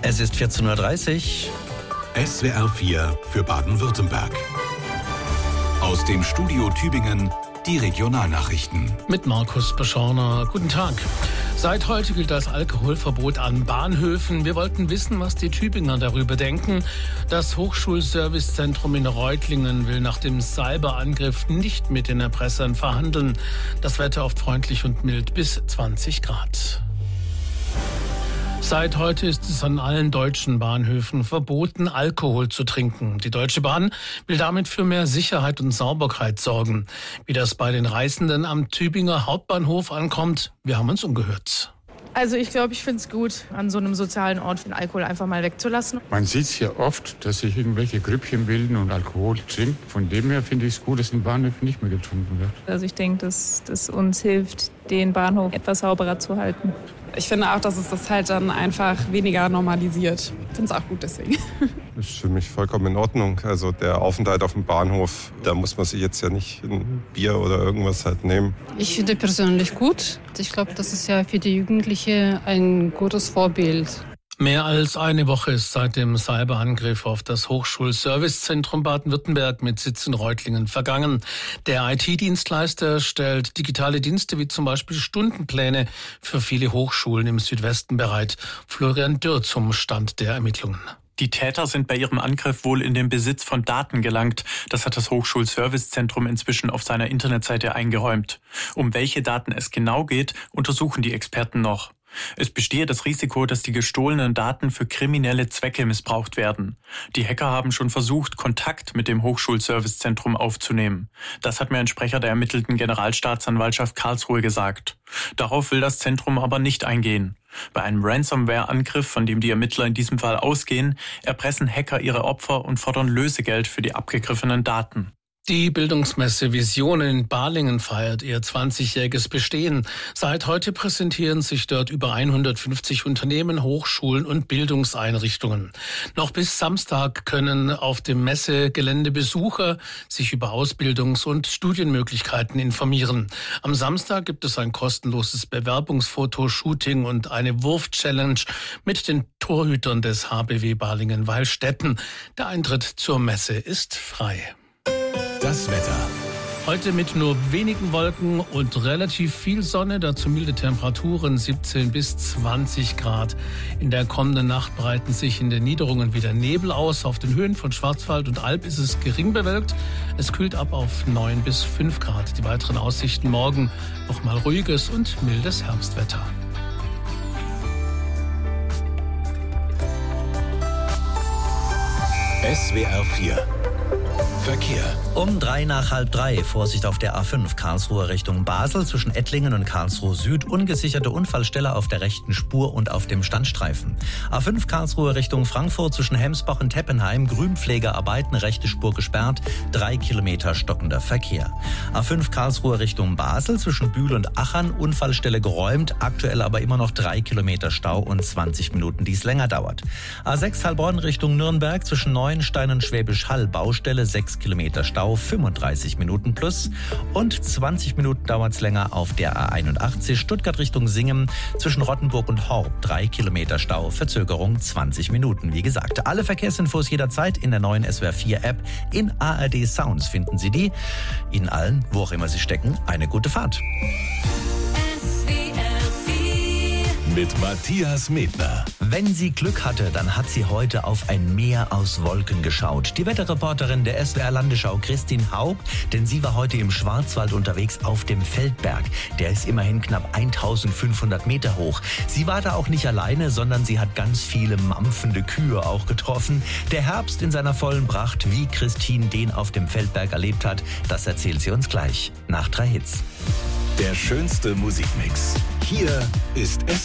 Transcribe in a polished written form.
Es ist 14.30 Uhr. SWR 4 für Baden-Württemberg. Aus dem Studio Tübingen die Regionalnachrichten. Mit Markus Beschorner. Guten Tag. Seit heute gilt das Alkoholverbot an Bahnhöfen. Wir wollten wissen, was die Tübinger darüber denken. Das Hochschulservicezentrum in Reutlingen will nach dem Cyberangriff nicht mit den Erpressern verhandeln. Das Wetter oft freundlich und mild bis 20 Grad. Seit heute ist es an allen deutschen Bahnhöfen verboten, Alkohol zu trinken. Die Deutsche Bahn will damit für mehr Sicherheit und Sauberkeit sorgen. Wie das bei den Reisenden am Tübinger Hauptbahnhof ankommt, wir haben uns umgehört. Also ich glaube, ich finde es gut, an so einem sozialen Ort den Alkohol einfach mal wegzulassen. Man sieht es ja oft, dass sich irgendwelche Grüppchen bilden und Alkohol trinken. Von dem her finde ich es gut, dass in Bahnhöfen nicht mehr getrunken wird. Also ich denke, dass das uns hilft, den Bahnhof etwas sauberer zu halten. Ich finde auch, dass es das halt dann einfach weniger normalisiert. Ich finde es auch gut deswegen. Das ist für mich vollkommen in Ordnung. Also der Aufenthalt auf dem Bahnhof, da muss man sich jetzt ja nicht ein Bier oder irgendwas halt nehmen. Ich finde persönlich gut. Ich glaube, das ist ja für die Jugendlichen ein gutes Vorbild. Mehr als eine Woche ist seit dem Cyberangriff auf das Hochschulservicezentrum Baden-Württemberg mit Sitz in Reutlingen vergangen. Der IT-Dienstleister stellt digitale Dienste wie zum Beispiel Stundenpläne für viele Hochschulen im Südwesten bereit. Florian Dürr zum Stand der Ermittlungen. Die Täter sind bei ihrem Angriff wohl in den Besitz von Daten gelangt. Das hat das Hochschulservicezentrum inzwischen auf seiner Internetseite eingeräumt. Um welche Daten es genau geht, untersuchen die Experten noch. Es bestehe das Risiko, dass die gestohlenen Daten für kriminelle Zwecke missbraucht werden. Die Hacker haben schon versucht, Kontakt mit dem Hochschulservicezentrum aufzunehmen. Das hat mir ein Sprecher der ermittelten Generalstaatsanwaltschaft Karlsruhe gesagt. Darauf will das Zentrum aber nicht eingehen. Bei einem Ransomware-Angriff, von dem die Ermittler in diesem Fall ausgehen, erpressen Hacker ihre Opfer und fordern Lösegeld für die abgegriffenen Daten. Die Bildungsmesse Visionen in Balingen feiert ihr 20-jähriges Bestehen. Seit heute präsentieren sich dort über 150 Unternehmen, Hochschulen und Bildungseinrichtungen. Noch bis Samstag können auf dem Messegelände Besucher sich über Ausbildungs- und Studienmöglichkeiten informieren. Am Samstag gibt es ein kostenloses Bewerbungsfotoshooting und eine Wurf-Challenge mit den Torhütern des HBW Balingen-Weilstätten. Der Eintritt zur Messe ist frei. Das Wetter. Heute mit nur wenigen Wolken und relativ viel Sonne, dazu milde Temperaturen 17 bis 20 Grad. In der kommenden Nacht breiten sich in den Niederungen wieder Nebel aus. Auf den Höhen von Schwarzwald und Alb ist es gering bewölkt. Es kühlt ab auf 9 bis 5 Grad. Die weiteren Aussichten morgen nochmal ruhiges und mildes Herbstwetter. SWR 4 Verkehr. Um 2:03, Vorsicht auf der A5 Karlsruhe Richtung Basel zwischen Ettlingen und Karlsruhe Süd. Ungesicherte Unfallstelle auf der rechten Spur und auf dem Standstreifen. A5 Karlsruhe Richtung Frankfurt zwischen Hemsbach und Teppenheim. Grünpflegearbeiten, rechte Spur gesperrt. 3 Kilometer stockender Verkehr. A5 Karlsruhe Richtung Basel zwischen Bühl und Achern. Unfallstelle geräumt. Aktuell aber immer noch 3 Kilometer Stau und 20 Minuten, die es länger dauert. A6 Heilbronn Richtung Nürnberg zwischen Neuenstein und Schwäbisch Hall. Baustelle 6 Kilometer Stau, 35 Minuten plus und 20 Minuten dauert es länger auf der A81 Stuttgart Richtung Singen zwischen Rottenburg und Horb. 3 Kilometer Stau, Verzögerung 20 Minuten. Wie gesagt, alle Verkehrsinfos jederzeit in der neuen SWR 4 App. In ARD Sounds finden Sie die. Ihnen allen, wo auch immer Sie stecken, eine gute Fahrt. Mit Matthias Medner. Wenn sie Glück hatte, dann hat sie heute auf ein Meer aus Wolken geschaut. Die Wetterreporterin der SWR Landesschau, Christine Haug, denn sie war heute im Schwarzwald unterwegs auf dem Feldberg. Der ist immerhin knapp 1500 Meter hoch. Sie war da auch nicht alleine, sondern sie hat ganz viele mampfende Kühe auch getroffen. Der Herbst in seiner vollen Pracht, wie Christine den auf dem Feldberg erlebt hat, das erzählt sie uns gleich nach 3 Hits. Der schönste Musikmix. Hier ist